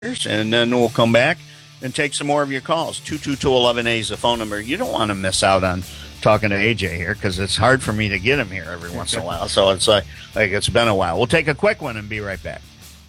and then we'll come back and take some more of your calls. 222-11A is the phone number. You don't want to miss out on talking to AJ here because it's hard for me to get him here every once in a while. So it's like it's been a while. We'll take a quick one and be right back.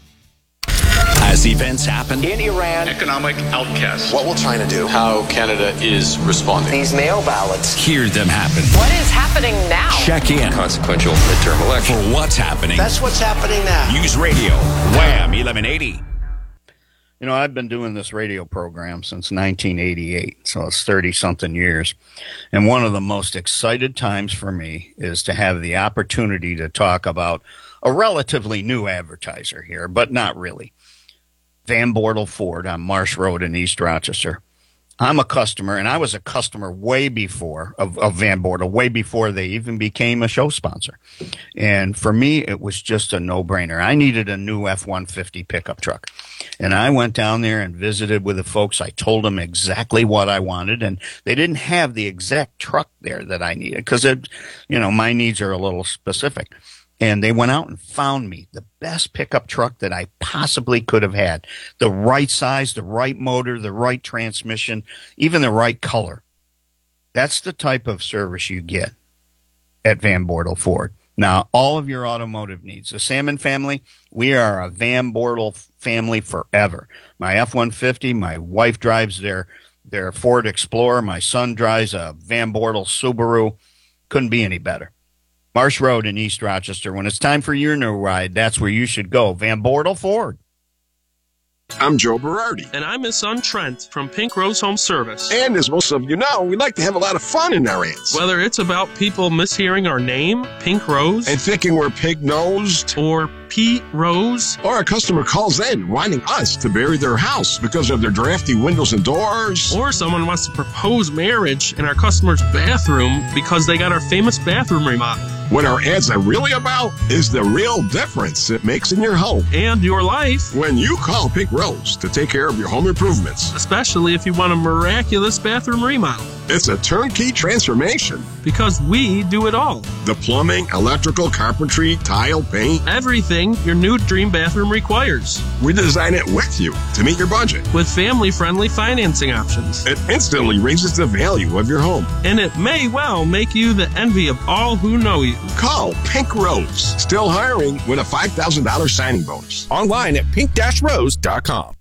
As events happen in Iran, economic outcasts, what we're trying to do, how Canada is responding, these mail ballots, hear them happen. What is happening now? Check in. Consequential midterm election. For what's happening. That's what's happening now. News Radio, Wham 1180. You know, I've been doing this radio program since 1988, so it's 30-something years. And one of the most excited times for me is to have the opportunity to talk about a relatively new advertiser here, but not really. Van Bortle Ford on Marsh Road in East Rochester. I'm a customer, and I was a customer way before of Van Bortle, way before they even became a show sponsor. And for me, it was just a no-brainer. I needed a new F-150 pickup truck. And I went down there and visited with the folks. I told them exactly what I wanted, and they didn't have the exact truck there that I needed because, my needs are a little specific. And they went out and found me the best pickup truck that I possibly could have had. The right size, the right motor, the right transmission, even the right color. That's the type of service you get at Van Bortle Ford. Now, all of your automotive needs. The Salmon family, we are a Van Bortle family forever. My F-150, my wife drives their Ford Explorer. My son drives a Van Bortle Subaru. Couldn't be any better. Marsh Road in East Rochester. When it's time for your new ride, that's where you should go. Van Bortle Ford. I'm Joe Berardi. And I'm his son Trent from Pink Rose Home Service. And as most of you know, we like to have a lot of fun in our ads. Whether it's about people mishearing our name, Pink Rose, and thinking we're pig-nosed, or Pete Rose, or a customer calls in wanting us to bury their house because of their drafty windows and doors, or someone wants to propose marriage in our customer's bathroom because they got our famous bathroom remodel. What our ads are really about is the real difference it makes in your home and your life when you call Pink Rose to take care of your home improvements, especially if you want a miraculous bathroom remodel. It's a turnkey transformation because we do it all. The plumbing, electrical, carpentry, tile, paint, everything your new dream bathroom requires. We design it with you to meet your budget with family-friendly financing options. It instantly raises the value of your home, and it may well make you the envy of all who know you. Call Pink Rose. Still hiring with a $5,000 signing bonus. Online at pink-rose.com.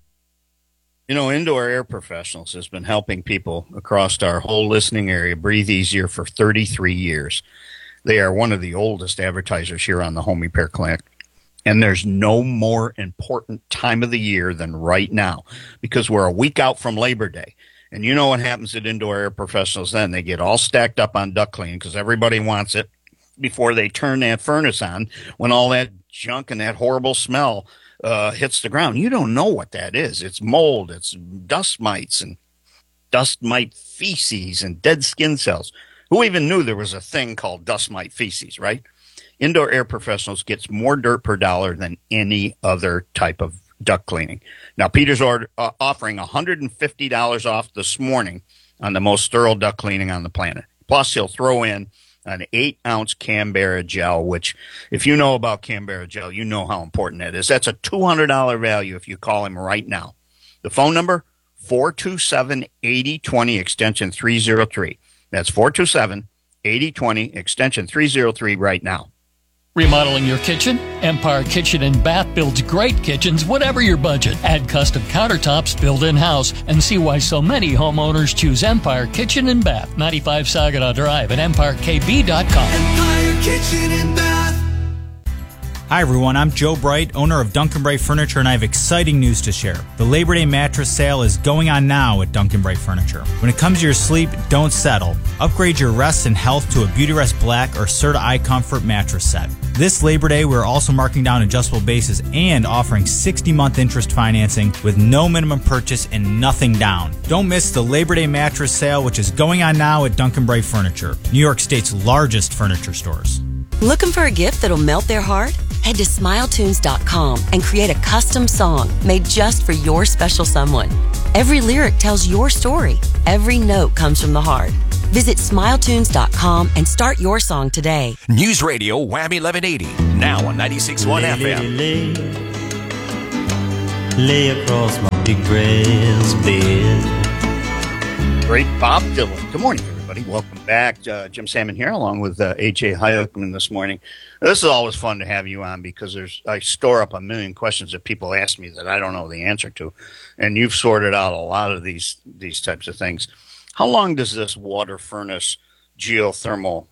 You know, Indoor Air Professionals has been helping people across our whole listening area breathe easier for 33 years. They are one of the oldest advertisers here on the Home Repair Clinic. And there's no more important time of the year than right now because we're a week out from Labor Day. And you know what happens at Indoor Air Professionals then? They get all stacked up on duct cleaning because everybody wants it before they turn that furnace on when all that junk and that horrible smell hits the ground. You don't know what that is. It's mold, it's dust mites and dust mite feces and dead skin cells. Who even knew there was a thing called dust mite feces, right? Indoor Air Professionals gets more dirt per dollar than any other type of duct cleaning. Now, Peter's offering $150 off this morning on the most thorough duct cleaning on the planet. Plus, he'll throw in an 8-ounce Canberra gel, which if you know about Canberra gel, you know how important that is. That's a $200 value if you call him right now. The phone number, 427-8020, extension 303. That's 427-8020, extension 303 right now. Remodeling your kitchen? Empire Kitchen and Bath builds great kitchens, whatever your budget. Add custom countertops built in-house and see why so many homeowners choose Empire Kitchen and Bath. 95 Saginaw Drive at EmpireKB.com. Empire Kitchen and Bath. Hi everyone, I'm Joe Bright, owner of Duncan Bright Furniture, and I have exciting news to share. The Labor Day mattress sale is going on now at Duncan Bright Furniture. When it comes to your sleep, don't settle. Upgrade your rest and health to a Beautyrest Black or Serta iComfort mattress set. This Labor Day, we're also marking down adjustable bases and offering 60-month interest financing with no minimum purchase and nothing down. Don't miss the Labor Day mattress sale, which is going on now at Duncan Bright Furniture, New York State's largest furniture stores. Looking for a gift that'll melt their heart? Head to SmileTunes.com and create a custom song made just for your special someone. Every lyric tells your story. Every note comes from the heart. Visit SmileTunes.com and start your song today. News Radio Wham 1180, now on 96.1 FM. lay across my big brass bed. Great Bob Dylan. Good morning, everybody. Welcome back. Jim Salmon here, along with A.J. Heilman this morning. This is always fun to have you on because I store up a million questions that people ask me that I don't know the answer to, and you've sorted out a lot of these types of things. How long does this water furnace geothermal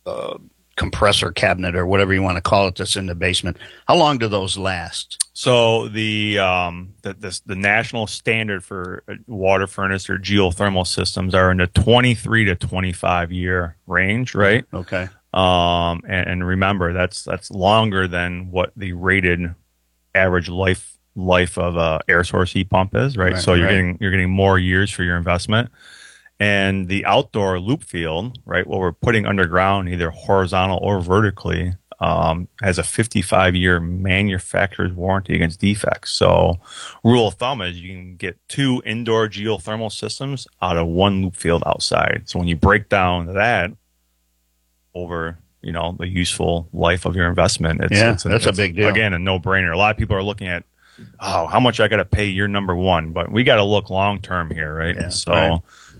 compressor cabinet or whatever you want to call it that's in the basement, how long do those last? So the national standard for water furnace or geothermal systems are in the 23 to 25 year range, right? Okay. And remember that's longer than what the rated average life of a air source heat pump is, right? So you're getting more years for your investment. And the outdoor loop field, right, what we're putting underground, either horizontal or vertically, has a 55-year manufacturer's warranty against defects. So rule of thumb is you can get 2 indoor geothermal systems out of 1 loop field outside. So when you break down that over, the useful life of your investment, it's a big deal. Again, a no-brainer. A lot of people are looking at, how much I got to pay year number 1, but we got to look long-term here, right? Yeah, so. Right.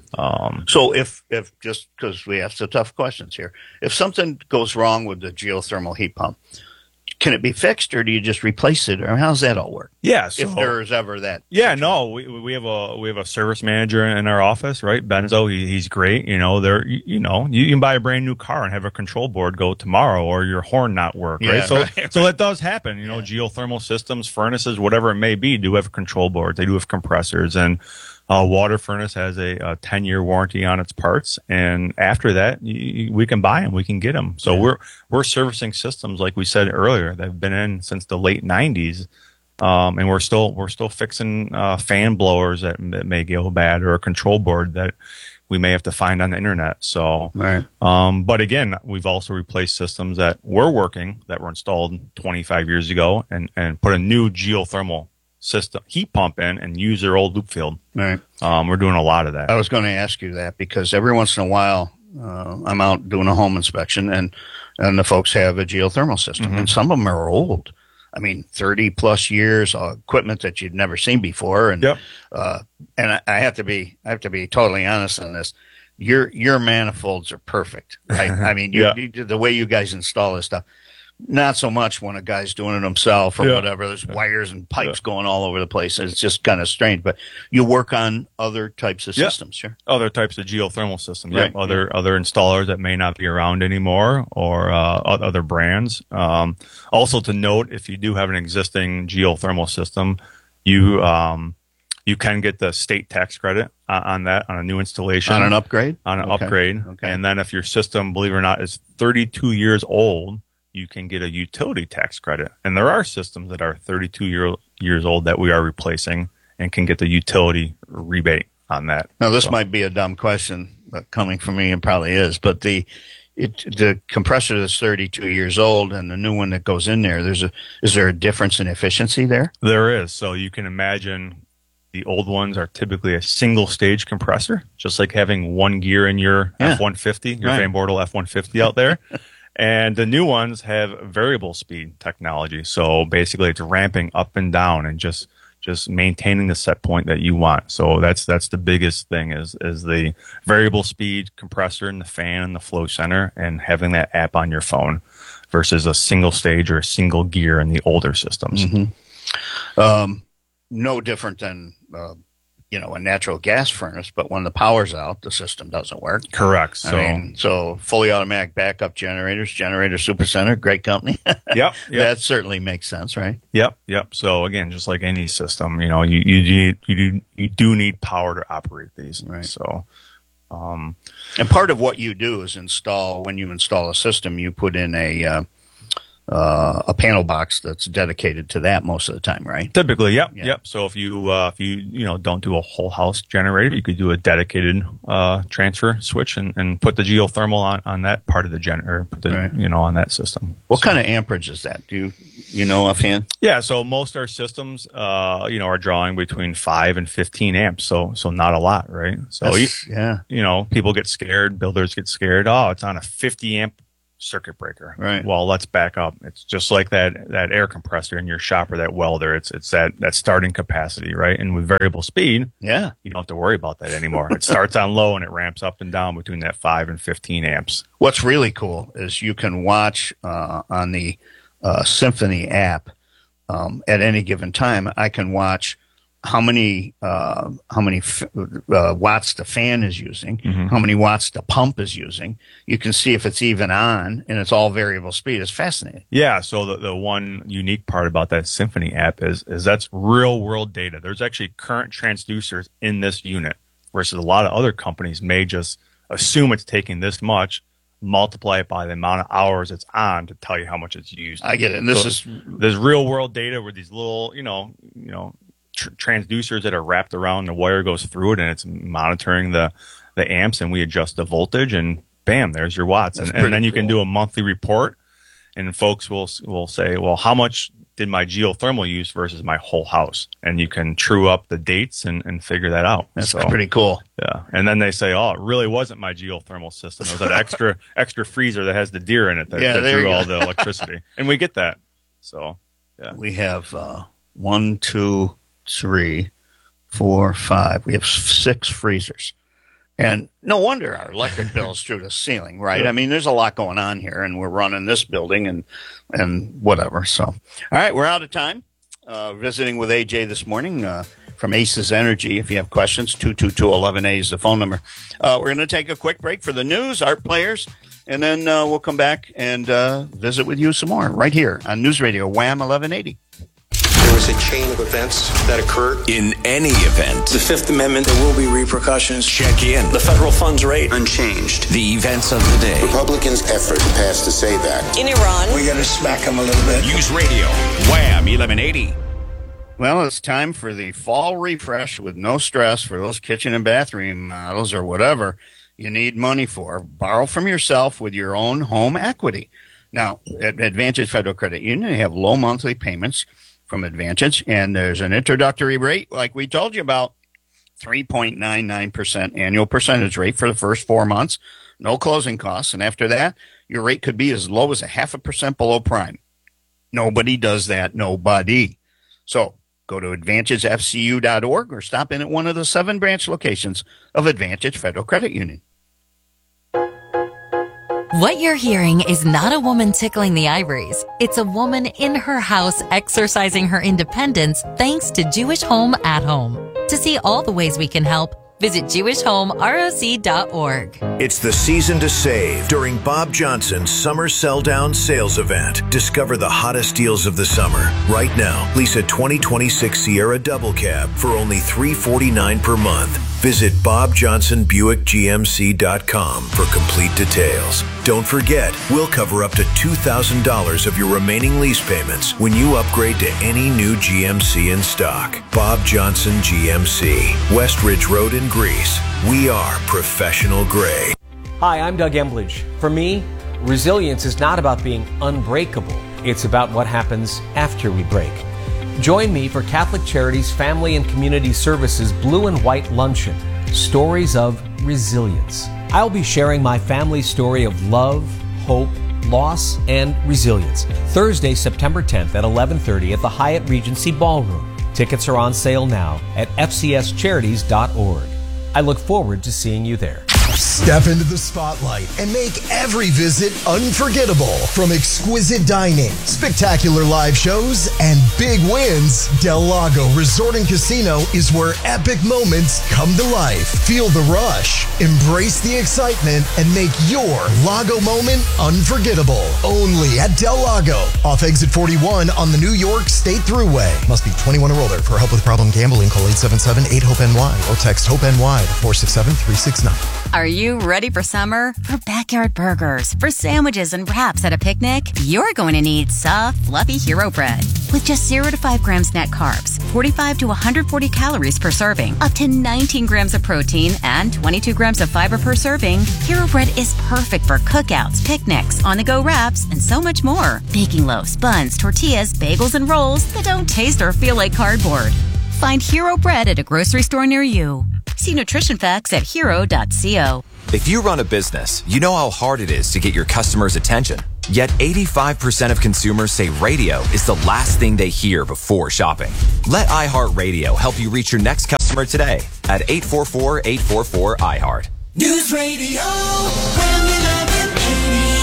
So if just because we asked the tough questions here, if something goes wrong with the geothermal heat pump, can it be fixed or do you just replace it, or how's that all work? Yeah, so, if there is ever that. Yeah, no, we have a service manager in our office, right? Benzo, he's great. You can buy a brand new car and have a control board go tomorrow, or your horn not work, right? So that does happen. Geothermal systems, furnaces, whatever it may be, do have control boards. They do have compressors, and water furnace has a 10-year warranty on its parts, and after that, we can buy them, we can get them. So we're servicing systems, like we said earlier, that have been in since the late 90s, and we're still fixing fan blowers that may go bad, or a control board that we may have to find on the internet. So, but again, we've also replaced systems that were working, that were installed 25 years ago, and put a new geothermal system heat pump in and use their old loop field. Right. We're doing a lot of that. I was going to ask you that because every once in a while I'm out doing a home inspection and the folks have a geothermal system, and some of them are old. I mean, 30 plus years equipment that you'd never seen before. And I have to be totally honest on this. Your manifolds are perfect, right? I mean, the way you guys install this stuff. Not so much when a guy's doing it himself or whatever. There's wires and pipes going all over the place. It's just kind of strange. But you work on other types of systems, sure? Other types of geothermal systems, other installers that may not be around anymore, or other brands. Also to note, if you do have an existing geothermal system, you can get the state tax credit on that, on a new installation. On an upgrade? On an upgrade. Okay. And then if your system, believe it or not, is 32 years old, you can get a utility tax credit. And there are systems that are 32 years old that we are replacing and can get the utility rebate on that. Now, this might be a dumb question, but coming from me, it probably is. But the compressor that's 32 years old and the new one that goes in there, is there a difference in efficiency there? There is. So you can imagine the old ones are typically a single stage compressor, just like having one gear in your F-150, your Van Bortle F-150 out there. And the new ones have variable speed technology. So basically it's ramping up and down and just maintaining the set point that you want. So that's the biggest thing is the variable speed compressor and the fan and the flow center, and having that app on your phone versus a single stage or a single gear in the older systems. No different than a natural gas furnace, but when the power's out, the system doesn't work. Correct. So fully automatic backup generators, Generator Supercenter, great company. Yep. That certainly makes sense, right? Yep. So again, just like any system, you do need power to operate these. Right. So, and part of what you do is when you install a system, you put in a panel box that's dedicated to that most of the time, right? Typically, yep. So if you don't do a whole house generator, you could do a dedicated transfer switch and put the geothermal on that part of the generator, on that system. What kind of amperage is that? Do you know offhand? Yeah, so most of our systems, are drawing between 5 and 15 amps, so not a lot, right? So people get scared, builders get scared. Oh, it's on a 50 amp circuit breaker. Right. Well, let's back up. It's just like that air compressor in your shop or that welder. It's that starting capacity, right? And with variable speed, you don't have to worry about that anymore. It starts on low and it ramps up and down between that 5 and 15 amps. What's really cool is you can watch on the Symphony app at any given time. I can watch how many watts the fan is using, how many watts the pump is using. You can see if it's even on, and it's all variable speed. It's fascinating. Yeah. So the one unique part about that Symphony app is that's real world data. There's actually current transducers in this unit, versus a lot of other companies may just assume it's taking this much, multiply it by the amount of hours it's on to tell you how much it's used. I get it. And there's real world data where these little, transducers that are wrapped around, the wire goes through it, and it's monitoring the amps, and we adjust the voltage, and bam, there's your watts. And then you can do a monthly report, and folks will say, well, how much did my geothermal use versus my whole house? And you can true up the dates and figure that out. That's pretty cool. Yeah. And then they say, oh, it really wasn't my geothermal system. It was that extra freezer that has the deer in it that drew all the electricity. And we get that. So, yeah. We have 1, 2, 3, 4, 5. We have 6 freezers. And no wonder our electric bill is through the ceiling, right? I mean, there's a lot going on here, and we're running this building and whatever. So, all right, we're out of time. Visiting with AJ this morning from Aces Energy. If you have questions, 222-11A is the phone number. We're going to take a quick break for the news, Art Players, and then we'll come back and visit with you some more right here on News Radio Wham 1180. There was a chain of events that occurred. In any event, The Fifth Amendment, there will be repercussions. check in. The federal funds rate, unchanged. The events of the day. Republicans' effort to pass the SAVE Act. In Iran. We got to smack them a little bit. News Radio Wham 1180. Well, it's time for the fall refresh with no stress for those kitchen and bathroom models or whatever you need money for. Borrow from yourself with your own home equity. Now, at Advantage Federal Credit Union, they have low monthly payments from Advantage, and there's an introductory rate, like we told you about, 3.99% annual percentage rate for the first 4 months, no closing costs, and after that, your rate could be as low as 0.5% below prime. Nobody does that, nobody. So go to AdvantageFCU.org or stop in at one of the 7 branch locations of Advantage Federal Credit Union. What you're hearing is not a woman tickling the ivories. It's a woman in her house exercising her independence thanks to Jewish Home at Home. To see all the ways we can help, visit JewishHomeROC.org. It's the season to save during Bob Johnson's Summer Sell Down Sales Event. Discover the hottest deals of the summer. Right now, lease a 2026 Sierra Double Cab for only $349 per month. Visit BobJohnsonBuickGMC.com for complete details. Don't forget, we'll cover up to $2,000 of your remaining lease payments when you upgrade to any new GMC in stock. Bob Johnson GMC, West Ridge Road in Greece. We are professional grade. Hi, I'm Doug Embledge. For me, resilience is not about being unbreakable. It's about what happens after we break. Join me for Catholic Charities Family and Community Services Blue and White Luncheon, Stories of Resilience. I'll be sharing my family's story of love, hope, loss, and resilience. Thursday, September 10th at 11:30 at the Hyatt Regency Ballroom. Tickets are on sale now at fcscharities.org. I look forward to seeing you there. Step into the spotlight and make every visit unforgettable. From exquisite dining, spectacular live shows, and big wins, Del Lago Resort and Casino is where epic moments come to life. Feel the rush, embrace the excitement, and make your Lago moment unforgettable. Only at Del Lago, off exit 41 on the New York State Thruway. Must be 21 or older. For help with problem gambling, call 877-8-HOPE-NY or text HOPE-NY to 467-369. Are you ready for summer? For backyard burgers, for sandwiches and wraps at a picnic? You're going to need soft, fluffy Hero Bread. With just 0 to 5 grams net carbs, 45 to 140 calories per serving, up to 19 grams of protein, and 22 grams of fiber per serving, Hero Bread is perfect for cookouts, picnics, on-the-go wraps, and so much more. Baking loaves, buns, tortillas, bagels, and rolls that don't taste or feel like cardboard. Find Hero Bread at a grocery store near you. See nutrition facts at hero.co. If you run a business, you know how hard it is to get your customers' attention. Yet 85% of consumers say radio is the last thing they hear before shopping. Let iHeartRadio help you reach your next customer today at 844-844-iHeart. News Radio, Wham 1180.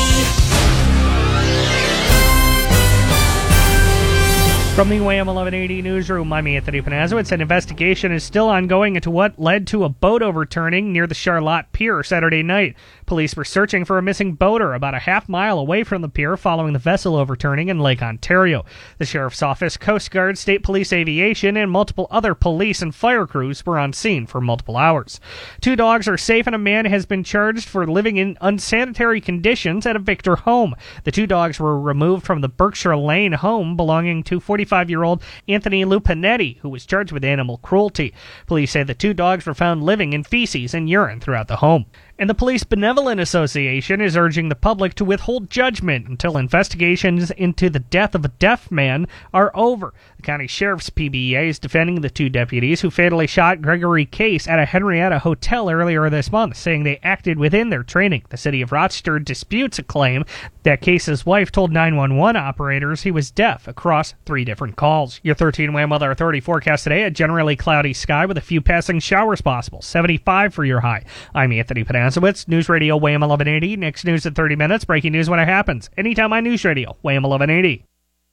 From the Wham 1180 newsroom, I'm Anthony Panazowitz. An investigation is still ongoing into what led to a boat overturning near the Charlotte Pier Saturday night. Police were searching for a missing boater about a half mile away from the pier following the vessel overturning in Lake Ontario. The Sheriff's Office, Coast Guard, State Police Aviation, and multiple other police and fire crews were on scene for multiple hours. 2 dogs are safe and a man has been charged for living in unsanitary conditions at a Victor home. The 2 dogs were removed from the Berkshire Lane home belonging to 45-year-old Anthony Lupinetti, who was charged with animal cruelty. Police say the 2 dogs were found living in feces and urine throughout the home. And the Police Benevolent Association is urging the public to withhold judgment until investigations into the death of a deaf man are over. The county sheriff's PBA is defending the 2 deputies who fatally shot Gregory Case at a Henrietta hotel earlier this month, saying they acted within their training. The city of Rochester disputes a claim that Case's wife told 911 operators he was deaf across 3 different calls. Your 13 Wham Weather Authority forecast today: a generally cloudy sky with a few passing showers possible. 75 for your high. I'm Anthony Panazowitz. News Radio Wham 1180. Next news in 30 minutes. Breaking news when it happens. Anytime on News Radio Wham 1180.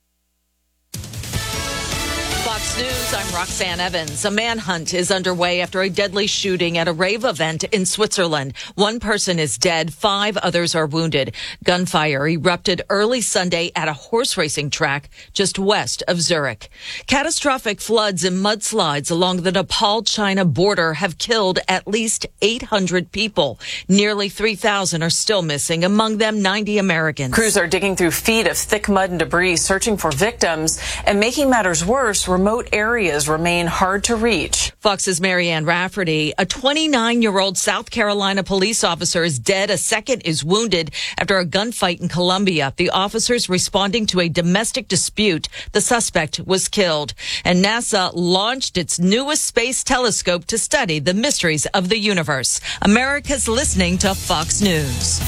Fox News, I'm Roxanne Evans. A manhunt is underway after a deadly shooting at a rave event in Switzerland. 1 person is dead, 5 others are wounded. Gunfire erupted early Sunday at a horse racing track just west of Zurich. Catastrophic floods and mudslides along the Nepal-China border have killed at least 800 people. Nearly 3,000 are still missing, among them 90 Americans. Crews are digging through feet of thick mud and debris, searching for victims, and making matters worse, remote areas remain hard to reach. Fox's Marianne Rafferty. A 29-year-old South Carolina police officer is dead. A second is wounded after a gunfight in Colombia. The officers responding to a domestic dispute. The suspect was killed. And NASA launched its newest space telescope to study the mysteries of the universe. America's listening to Fox News.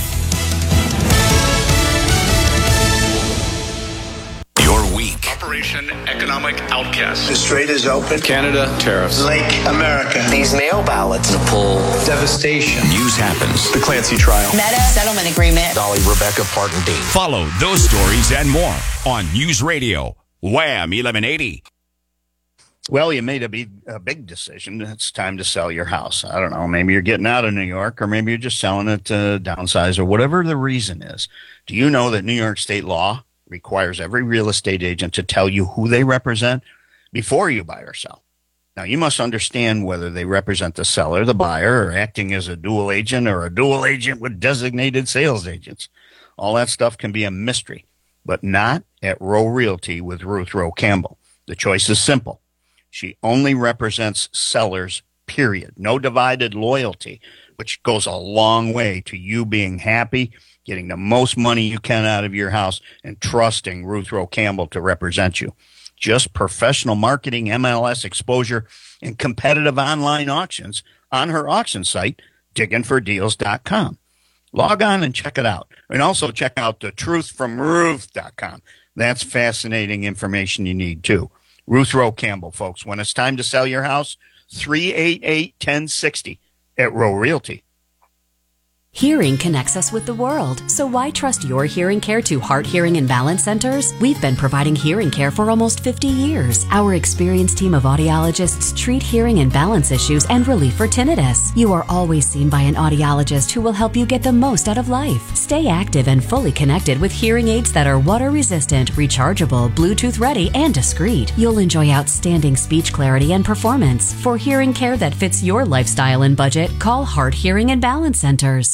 Operation Economic Outcast. The Strait is open. Canada, tariffs. Lake America. These mail ballots. Nepal. Devastation. News happens. The Clancy trial. Meta settlement agreement. Dolly Rebecca Parton Dean. Follow those stories and more on News Radio Wham 1180. Well, you made a big decision. It's time to sell your house. I don't know. Maybe you're getting out of New York, or maybe you're just selling it to downsize, or whatever the reason is. Do you know that New York state law requires every real estate agent to tell you who they represent before you buy or sell? Now, you must understand whether they represent the seller, the buyer, or acting as a dual agent or a dual agent with designated sales agents. All that stuff can be a mystery, but not at Rowe Realty with Ruth Rowe Campbell. The choice is simple. She only represents sellers, period. No divided loyalty, which goes a long way to you being happy, getting the most money you can out of your house, and trusting Ruth Rowe Campbell to represent you. Just professional marketing, MLS exposure, and competitive online auctions on her auction site, digginfordeals.com. Log on and check it out. And also check out thetruthfromruth.com. That's fascinating information you need, too. Ruth Rowe Campbell, folks. When it's time to sell your house, 388-1060 at Rowe Realty. Hearing connects us with the world, so why trust your hearing care to Heart Hearing and Balance Centers? We've been providing hearing care for almost 50 years. Our experienced team of audiologists treat hearing and balance issues and relief for tinnitus. You are always seen by an audiologist who will help you get the most out of life. Stay active and fully connected with hearing aids that are water resistant, rechargeable, Bluetooth ready, and discreet. You'll enjoy outstanding speech clarity and performance. For hearing care that fits your lifestyle and budget, call Heart Hearing and Balance Centers.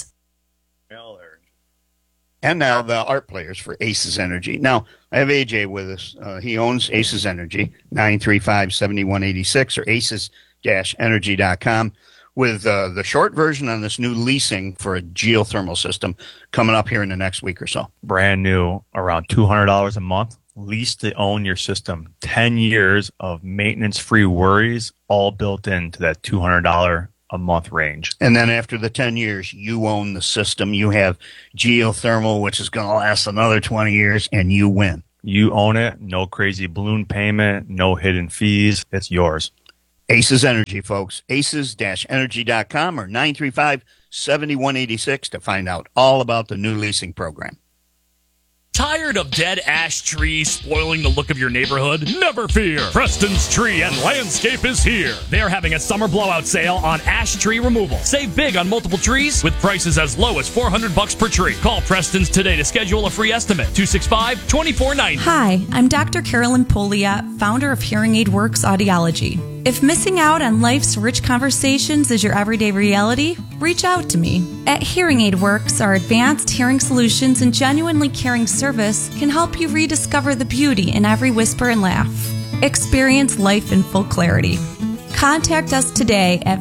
And now the art players for Aces Energy. Now, I have AJ with us. He owns Aces Energy, 935-7186 or aces-energy.com, with the short version on this new leasing for a geothermal system coming up here in the next week or so. Brand new, around $200 a month. Lease to own your system. 10 years of maintenance-free worries, all built into that $200 a month range. And then after the 10 years, you own the system. You have geothermal, which is going to last another 20 years, and you win. You own it. No crazy balloon payment, no hidden fees. It's yours. Aces Energy, folks. Aces-energy.com or 935-7186 to find out all about the new leasing program. Tired of dead ash trees spoiling the look of your neighborhood? Never fear! Preston's Tree and Landscape is here. They're having a summer blowout sale on ash tree removal. Save big on multiple trees with prices as low as $400 per tree. Call Preston's today to schedule a free estimate. 265-2490. Hi, I'm Dr. Carolyn Poliat, founder of Hearing Aid Works Audiology. If missing out on life's rich conversations is your everyday reality, reach out to me. At Hearing Aid Works, our advanced hearing solutions and genuinely caring service can help you rediscover the beauty in every whisper and laugh. Experience life in full clarity. Contact us today at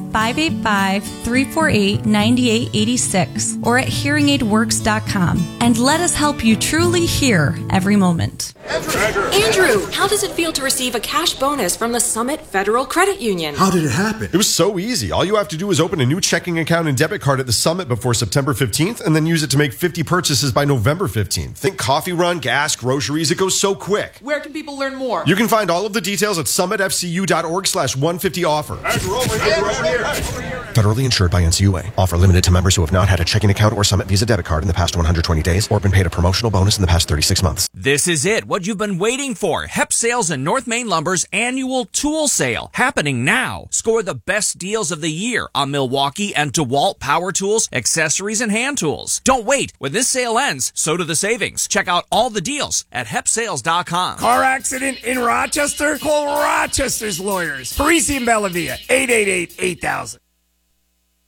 585-348-9886 or at hearingaidworks.com and let us help you truly hear every moment. Andrew, how does it feel to receive a cash bonus from the Summit Federal Credit Union? How did it happen? It was so easy. All you have to do is open a new checking account and debit card at the Summit before September 15th and then use it to make 50 purchases by November 15th. Think coffee run, gas, groceries. It goes so quick. Where can people learn more? You can find all of the details at summitfcu.org/150 offer. Federally insured by NCUA. Offer limited to members who have not had a checking account or Summit Visa debit card in the past 120 days or been paid a promotional bonus in the past 36 months. This is it, what you've been waiting for. Hep Sales and North Main Lumber's annual tool sale, happening now. Score the best deals of the year on Milwaukee and DeWalt power tools, accessories, and hand tools. Don't wait. When this sale ends, so do the savings. Check out all the deals at hepsales.com. Car accident in Rochester? Call Rochester's lawyers. Parisi and Bellavia, 888-8000.